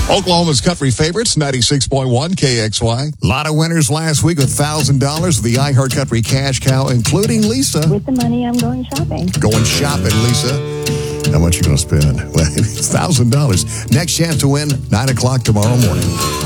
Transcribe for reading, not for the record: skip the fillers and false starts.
Oklahoma's Country Favorites, 96.1 KXY. A lot of winners last week with $1,000 of the iHeart Country Cash Cow, including Lisa. With the money, I'm going shopping. Going shopping, Lisa. How much you going to spend? Well, it's $1,000. Next chance to win, 9 o'clock tomorrow morning.